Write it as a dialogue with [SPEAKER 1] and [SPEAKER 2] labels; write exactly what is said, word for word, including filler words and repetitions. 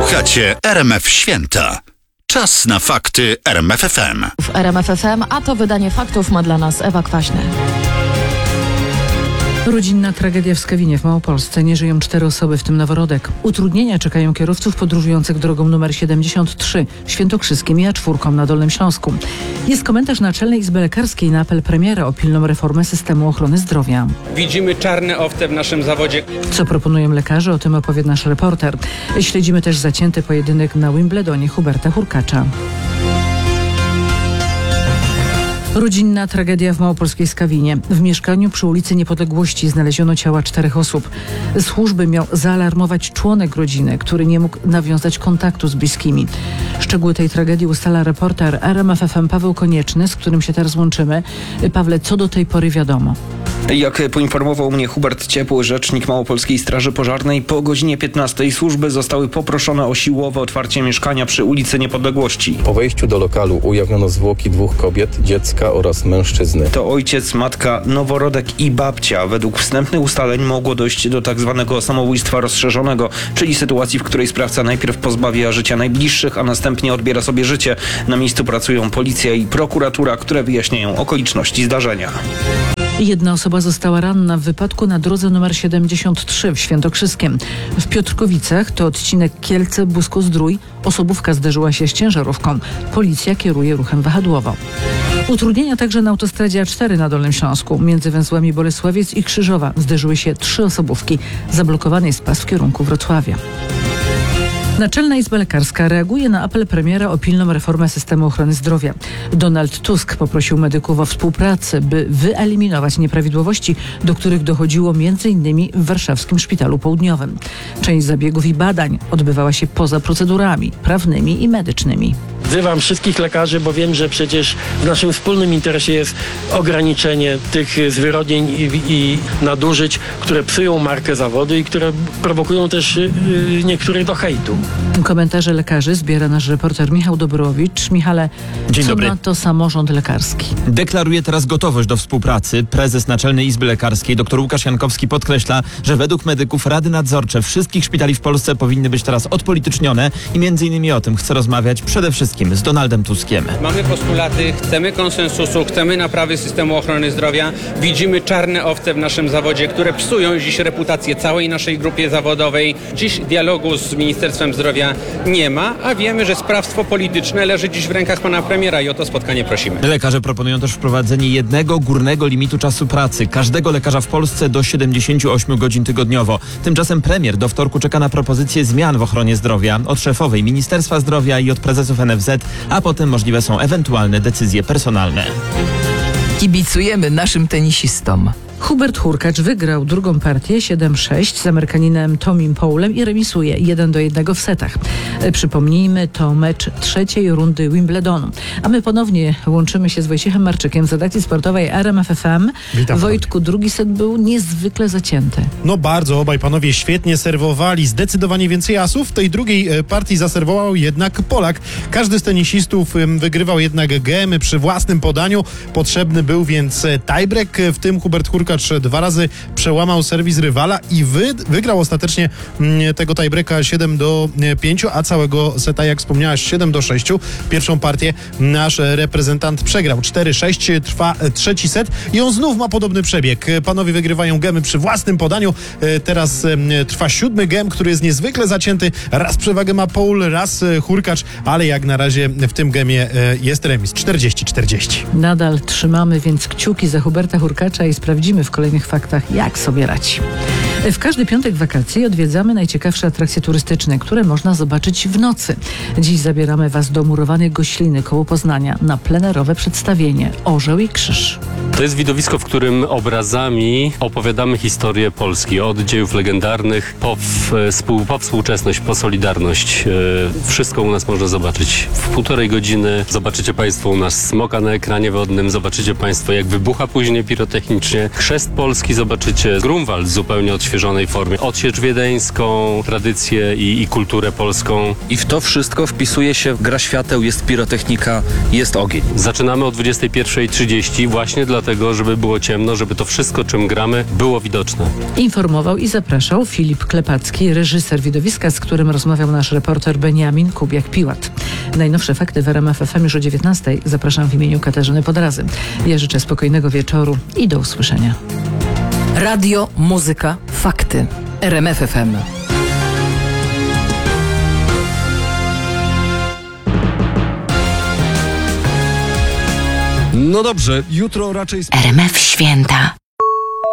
[SPEAKER 1] Słuchacie R M F Święta. Czas na fakty R M F F M.
[SPEAKER 2] W R M F F M, a to wydanie faktów ma dla nas Ewa Kwaśny.
[SPEAKER 3] Rodzinna tragedia w Skawinie w Małopolsce. Nie żyją cztery osoby, w tym noworodek. Utrudnienia czekają kierowców podróżujących drogą numer siedemdziesiąt trzy świętokrzyskim i A cztery na Dolnym Śląsku. Jest komentarz Naczelnej Izby Lekarskiej na apel premiera o pilną reformę systemu ochrony zdrowia.
[SPEAKER 4] Widzimy czarne owce w naszym zawodzie.
[SPEAKER 3] Co proponują lekarze? O tym opowie nasz reporter. Śledzimy też zacięty pojedynek na Wimbledonie Huberta Hurkacza. Rodzinna tragedia w małopolskiej Skawinie. W mieszkaniu przy ulicy Niepodległości znaleziono ciała czterech osób. Służby miał zaalarmować członek rodziny, który nie mógł nawiązać kontaktu z bliskimi. Szczegóły tej tragedii ustala reporter R M F F M Paweł Konieczny, z którym się teraz łączymy. Pawle, co do tej pory wiadomo?
[SPEAKER 5] Jak poinformował mnie Hubert Ciepły, rzecznik Małopolskiej Straży Pożarnej, po godzinie piętnastej służby zostały poproszone o siłowe otwarcie mieszkania przy ulicy Niepodległości.
[SPEAKER 6] Po wejściu do lokalu ujawniono zwłoki dwóch kobiet, dziecka oraz mężczyzny.
[SPEAKER 5] To ojciec, matka, noworodek i babcia. Według wstępnych ustaleń mogło dojść do tak zwanego samobójstwa rozszerzonego, czyli sytuacji, w której sprawca najpierw pozbawia życia najbliższych, a następnie odbiera sobie życie. Na miejscu pracują policja i prokuratura, które wyjaśniają okoliczności zdarzenia.
[SPEAKER 3] Jedna osoba została ranna w wypadku na drodze numer siedemdziesiąt trzy w Świętokrzyskiem. W Piotrkowicach, to odcinek Kielce-Busko-Zdrój, osobówka zderzyła się z ciężarówką. Policja kieruje ruchem wahadłowo. Utrudnienia także na autostradzie A cztery na Dolnym Śląsku. Między węzłami Bolesławiec i Krzyżowa zderzyły się trzy osobówki. Zablokowany jest pas w kierunku Wrocławia. Naczelna Izba Lekarska reaguje na apel premiera o pilną reformę systemu ochrony zdrowia. Donald Tusk poprosił medyków o współpracę, by wyeliminować nieprawidłowości, do których dochodziło między innymi w warszawskim Szpitalu Południowym. Część zabiegów i badań odbywała się poza procedurami prawnymi i medycznymi.
[SPEAKER 7] Wzywam wszystkich lekarzy, bo wiem, że przecież w naszym wspólnym interesie jest ograniczenie tych zwyrodnień i, i nadużyć, które psują markę zawodu i które prowokują też yy, niektórych do hejtu.
[SPEAKER 3] Komentarze lekarzy zbiera nasz reporter Michał Dobrowicz. Michale,
[SPEAKER 8] Dzień
[SPEAKER 3] co
[SPEAKER 8] dobry.
[SPEAKER 3] na to samorząd lekarski?
[SPEAKER 8] Deklaruje teraz gotowość do współpracy. Prezes Naczelnej Izby Lekarskiej dr Łukasz Jankowski podkreśla, że według medyków rady nadzorcze wszystkich szpitali w Polsce powinny być teraz odpolitycznione i między innymi o tym chce rozmawiać przede wszystkim z Donaldem Tuskiem.
[SPEAKER 4] Mamy postulaty, chcemy konsensusu, chcemy naprawy systemu ochrony zdrowia. Widzimy czarne owce w naszym zawodzie, które psują dziś reputację całej naszej grupie zawodowej. Dziś dialogu z Ministerstwem Zdrowia nie ma, a wiemy, że sprawstwo polityczne leży dziś w rękach pana premiera i o to spotkanie prosimy.
[SPEAKER 8] Lekarze proponują też wprowadzenie jednego górnego limitu czasu pracy każdego lekarza w Polsce do siedemdziesięciu ośmiu godzin tygodniowo. Tymczasem premier do wtorku czeka na propozycje zmian w ochronie zdrowia od szefowej Ministerstwa Zdrowia i od prezesów N F Z, a potem możliwe są ewentualne decyzje personalne.
[SPEAKER 9] Kibicujemy naszym tenisistom.
[SPEAKER 3] Hubert Hurkacz wygrał drugą partię siedem sześć z Amerykaninem Tomim Powellem i remisuje jeden do jednego w setach. Przypomnijmy, to mecz trzeciej rundy Wimbledonu. A my ponownie łączymy się z Wojciechem Marczykiem z redakcji sportowej R M F F M.
[SPEAKER 10] Witam.
[SPEAKER 3] Wojtku, drugi set był niezwykle zacięty.
[SPEAKER 10] No bardzo, obaj panowie świetnie serwowali. Zdecydowanie więcej asów. W tej drugiej partii zaserwował jednak Polak. Każdy z tenisistów wygrywał jednak gemy przy własnym podaniu. Potrzebny był więc tiebreak. W tym Hubert Hurkacz dwa razy przełamał serwis rywala i wy, wygrał ostatecznie tego tiebreaka siedem do pięciu, a całego seta, jak wspomniałaś, siedem do sześciu. Pierwszą partię nasz reprezentant przegrał. cztery sześć trwa trzeci set i on znów ma podobny przebieg. Panowie wygrywają gemy przy własnym podaniu. Teraz trwa siódmy gem, który jest niezwykle zacięty. Raz przewagę ma Powell, raz Hurkacz, ale jak na razie w tym gemie jest remis. czterdzieści czterdzieści.
[SPEAKER 3] Nadal trzymamy więc kciuki za Huberta Hurkacza i sprawdzimy w kolejnych faktach, jak sobie radzi. W każdy piątek wakacji odwiedzamy najciekawsze atrakcje turystyczne, które można zobaczyć w nocy. Dziś zabieramy Was do murowanej Gośliny koło Poznania na plenerowe przedstawienie Orzeł i Krzyż.
[SPEAKER 11] To jest widowisko, w którym obrazami opowiadamy historię Polski. Od dziejów legendarnych po, współ, po współczesność, po Solidarność. Wszystko u nas można zobaczyć w półtorej godziny. Zobaczycie Państwo u nas smoka na ekranie wodnym. Zobaczycie Państwo, jak wybucha później pirotechnicznie Chrzest Polski. Zobaczycie Grunwald zupełnie od odświeżonej formie. Odsiecz wiedeńską, tradycję i, i kulturę polską.
[SPEAKER 5] I w to wszystko wpisuje się gra świateł, jest pirotechnika, jest ogień.
[SPEAKER 11] Zaczynamy o dwudziestej pierwszej trzydzieści właśnie dlatego, żeby było ciemno, żeby to wszystko, czym gramy, było widoczne.
[SPEAKER 3] Informował i zapraszał Filip Klepacki, reżyser widowiska, z którym rozmawiał nasz reporter Beniamin Kubiak-Piłat. Najnowsze fakty w R M F F M już o dziewiętnastej. Zapraszam w imieniu Katarzyny Podrazy. Ja życzę spokojnego wieczoru i do usłyszenia.
[SPEAKER 9] Radio, muzyka, fakty. R M F F M.
[SPEAKER 12] No dobrze, jutro raczej...
[SPEAKER 13] R M F Święta.